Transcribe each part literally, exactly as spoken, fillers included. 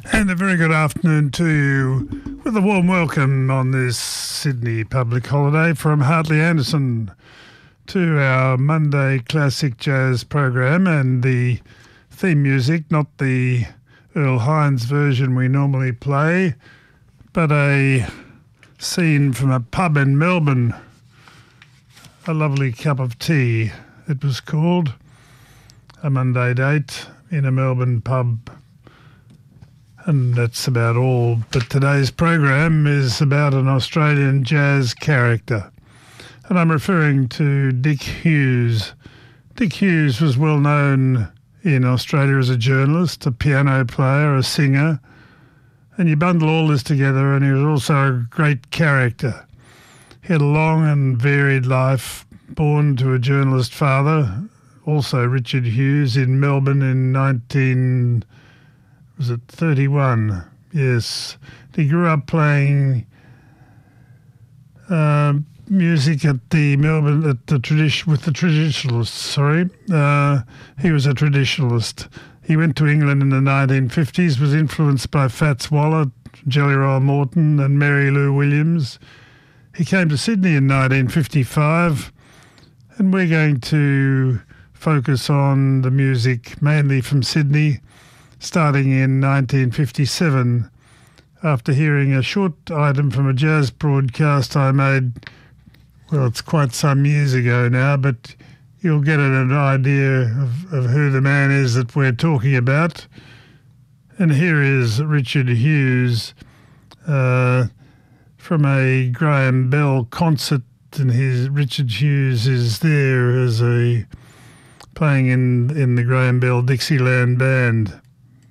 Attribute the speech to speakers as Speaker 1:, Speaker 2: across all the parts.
Speaker 1: And a very good afternoon to you with a warm welcome on this Sydney public holiday from Hartley Anderson to our Monday Classic Jazz program, and the theme music, not the Earl Hines version we normally play, but a scene from a pub in Melbourne, A Lovely Cup of Tea, it was called, a Monday date in a Melbourne pub. And that's about all. But today's program is about an Australian jazz character. And I'm referring to Dick Hughes. Dick Hughes was well known in Australia as a journalist, a piano player, a singer. And you bundle all this together, and he was also a great character. He had a long and varied life, born to a journalist father, also Richard Hughes, in Melbourne in nineteen... was it thirty-one? Yes. He grew up playing uh, music at the Melbourne, at the tradition with the traditionalists, sorry. Uh, he was a traditionalist. He went to England in the nineteen fifties, was influenced by Fats Waller, Jelly Roll Morton and Mary Lou Williams. He came to Sydney in nineteen fifty-five, and we're going to focus on the music mainly from Sydney, starting in nineteen fifty-seven, after hearing a short item from a jazz broadcast I made, well, it's quite some years ago now, but you'll get an idea of, of who the man is that we're talking about. And here is Richard Hughes uh, from a Graham Bell concert, and his Richard Hughes is there as a playing in, in the Graham Bell Dixieland Band.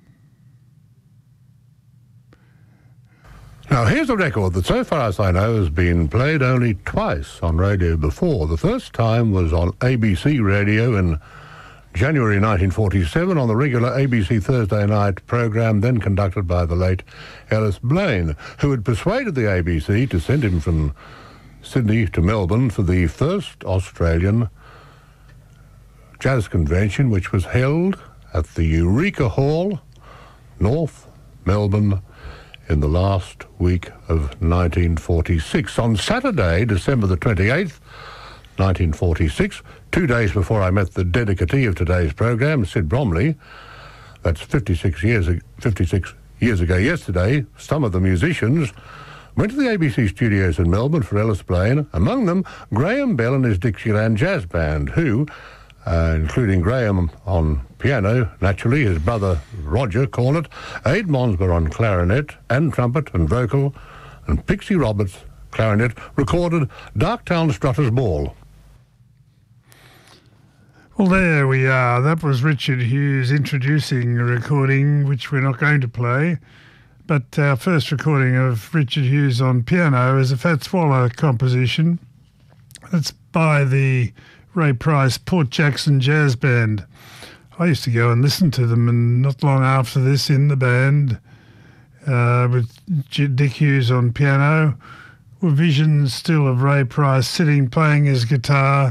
Speaker 2: Now, here's a record that, so far as I know, has been played only twice on radio before. The first time was on A B C Radio in January nineteen forty-seven on the regular A B C Thursday night programme, then conducted by the late Ellis Blaine, who had persuaded the A B C to send him from Sydney to Melbourne for the first Australian jazz convention, which was held at the Eureka Hall, North Melbourne, in the last week of nineteen forty-six. On Saturday, December the twenty-eighth, nineteen forty-six, two days before I met the dedicatee of today's programme, Sid Bromley, that's fifty-six years, fifty-six years ago yesterday, some of the musicians went to the A B C studios in Melbourne for Ellis Blaine, among them Graham Bell and his Dixieland Jazz Band, who, Uh, including Graham on piano, naturally, his brother Roger cornet, Aid Monsber on clarinet and trumpet and vocal, and Pixie Roberts, clarinet, recorded Darktown Strutters Ball.
Speaker 1: Well, there we are. That was Richard Hughes introducing a recording which we're not going to play, but our first recording of Richard Hughes on piano is a Fats Waller composition. It's by the Ray Price Port Jackson Jazz Band. I used to go and listen to them, and not long after this in the band uh, with Dick Hughes on piano were visions still of Ray Price sitting playing his guitar,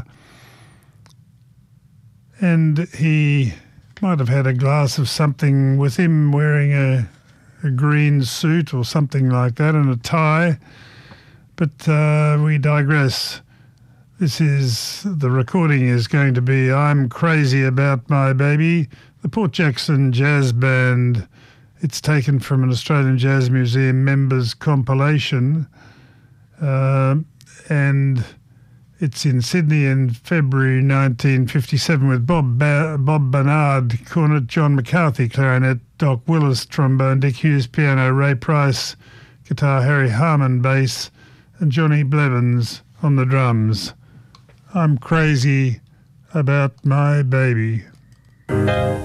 Speaker 1: and he might have had a glass of something with him, wearing a, a green suit or something like that and a tie, but uh, we digress. This is, the recording is going to be I'm Crazy About My Baby, the Port Jackson Jazz Band. It's taken from an Australian Jazz Museum members compilation, uh, and it's in Sydney in February nineteen fifty-seven with Bob ba- Bob Bernard, cornet, John McCarthy, clarinet, Doc Willis, trombone, Dick Hughes, piano, Ray Price, guitar, Harry Harman, bass, and Johnny Blevins on the drums. I'm Crazy About My Baby.